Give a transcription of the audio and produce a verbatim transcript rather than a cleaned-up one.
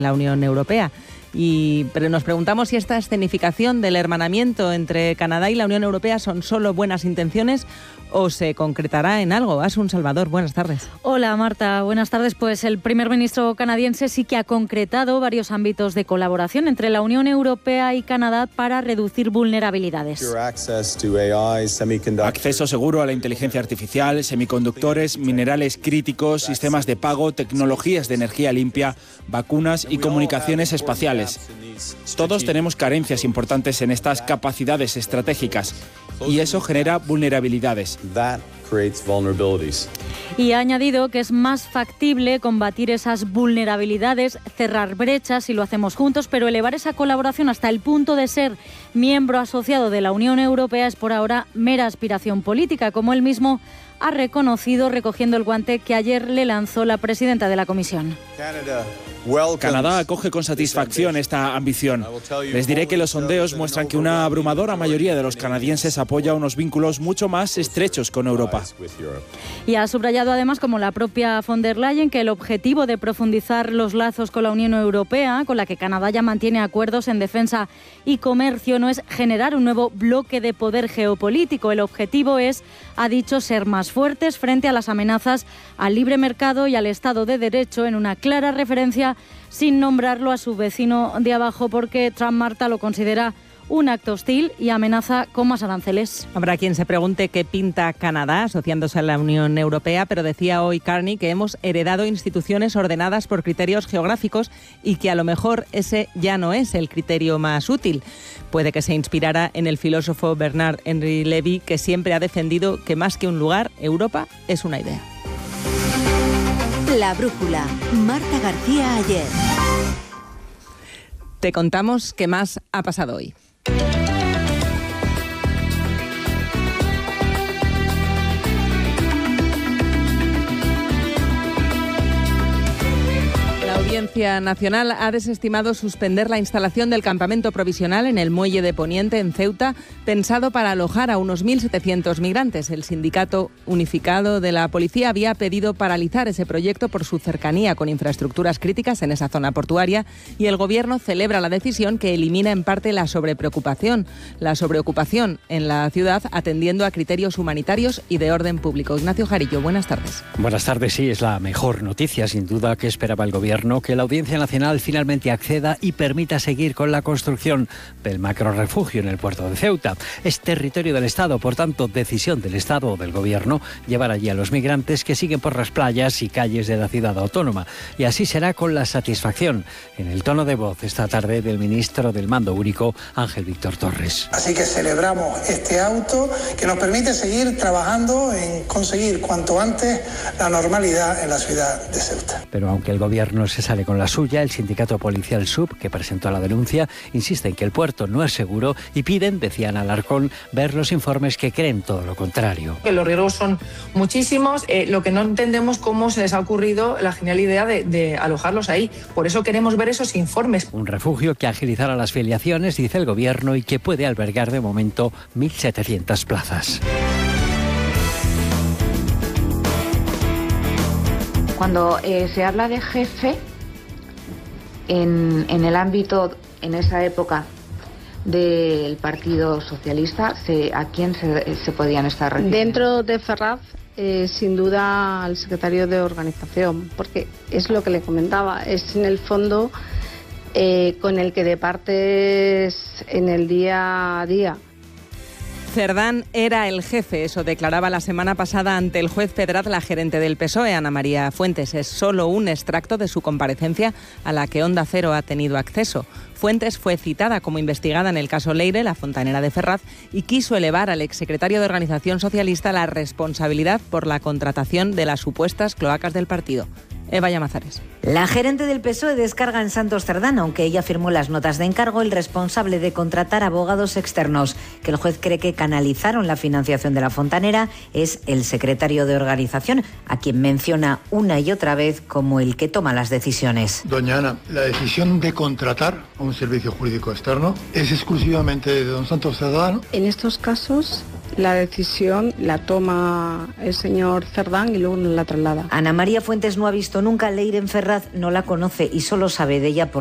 la Unión Europea. Y pero nos preguntamos si esta escenificación del hermanamiento entre Canadá y la Unión Europea son solo buenas intenciones o se concretará en algo. Asun Salvador, buenas tardes. Hola Marta, buenas tardes. Pues el primer ministro canadiense sí que ha concretado varios ámbitos de colaboración entre la Unión Europea y Canadá para reducir vulnerabilidades. Acceso seguro a la inteligencia artificial, semiconductores, minerales críticos, sistemas de pago, tecnologías de energía limpia, vacunas y comunicaciones espaciales. Todos tenemos carencias importantes en estas capacidades estratégicas y eso genera vulnerabilidades. Y ha añadido que es más factible combatir esas vulnerabilidades, cerrar brechas si lo hacemos juntos, pero elevar esa colaboración hasta el punto de ser miembro asociado de la Unión Europea es por ahora mera aspiración política, como él mismo ha reconocido recogiendo el guante que ayer le lanzó la presidenta de la Comisión. Canadá acoge con satisfacción esta ambición. Les diré que los sondeos muestran que una abrumadora mayoría de los canadienses apoya unos vínculos mucho más estrechos con Europa. Y ha subrayado además, como la propia von der Leyen, que el objetivo de profundizar los lazos con la Unión Europea, con la que Canadá ya mantiene acuerdos en defensa y comercio, no es generar un nuevo bloque de poder geopolítico. El objetivo es, ha dicho, ser más fuertes frente a las amenazas al libre mercado y al Estado de Derecho, en una clara referencia, sin nombrarlo, a su vecino de abajo, porque Trump, Marta, lo considera un acto hostil y amenaza con más aranceles. Habrá quien se pregunte qué pinta Canadá asociándose a la Unión Europea, pero decía hoy Carney que hemos heredado instituciones ordenadas por criterios geográficos y que a lo mejor ese ya no es el criterio más útil. Puede que se inspirara en el filósofo Bernard Henry Levy, que siempre ha defendido que más que un lugar, Europa es una idea. La brújula. Marta García Ayer. Te contamos qué más ha pasado hoy. La Audiencia Nacional ha desestimado suspender la instalación del campamento provisional en el muelle de Poniente, en Ceuta, pensado para alojar a unos mil setecientos migrantes. El Sindicato Unificado de la Policía había pedido paralizar ese proyecto por su cercanía con infraestructuras críticas en esa zona portuaria y el Gobierno celebra la decisión, que elimina en parte la sobrepreocupación, la sobreocupación en la ciudad, atendiendo a criterios humanitarios y de orden público. Ignacio Jarillo, buenas tardes. Buenas tardes, sí, es la mejor noticia, sin duda, que esperaba el Gobierno, que la Audiencia Nacional finalmente acceda y permita seguir con la construcción del macrorrefugio en el puerto de Ceuta. Es territorio del Estado, por tanto, decisión del Estado o del Gobierno llevar allí a los migrantes que siguen por las playas y calles de la ciudad autónoma. Y así será con la satisfacción, en el tono de voz esta tarde del ministro del Mando Único, Ángel Víctor Torres. Así que celebramos este auto que nos permite seguir trabajando en conseguir cuanto antes la normalidad en la ciudad de Ceuta. Pero aunque el Gobierno se sale con la suya, el sindicato policial S U B, que presentó la denuncia, insiste en que el puerto no es seguro y piden, decían Alarcón, ver los informes que creen todo lo contrario. Que los riesgos son muchísimos, eh, lo que no entendemos cómo se les ha ocurrido la genial idea de, de alojarlos ahí. Por eso queremos ver esos informes. Un refugio que agilizará las filiaciones, dice el Gobierno, y que puede albergar de momento mil setecientas plazas. Cuando eh, se habla de jefe, en, en el ámbito, en esa época del Partido Socialista, se, ¿a quién se, se podían estar refiriendo? Dentro de Ferraz, eh, sin duda al secretario de organización, porque es lo que le comentaba, es en el fondo eh, con el que departes en el día a día. Cerdán era el jefe, eso declaraba la semana pasada ante el juez Pedraz la gerente del P S O E, Ana María Fuentes. Es solo un extracto de su comparecencia a la que Onda Cero ha tenido acceso. Fuentes fue citada como investigada en el caso Leire, la fontanera de Ferraz, y quiso elevar al exsecretario de Organización Socialista la responsabilidad por la contratación de las supuestas cloacas del partido. Eva Llamazares. La gerente del P S O E descarga en Santos Cerdán, aunque ella firmó las notas de encargo, el responsable de contratar abogados externos, que el juez cree que canalizaron la financiación de la fontanera, es el secretario de Organización, a quien menciona una y otra vez como el que toma las decisiones. Doña Ana, la decisión de contratar a un servicio jurídico externo es exclusivamente de don Santos Cerdán. En estos casos La decisión la toma el señor Cerdán y luego nos la traslada. Ana María Fuentes no ha visto nunca a Leiren Ferraz, no la conoce y solo sabe de ella por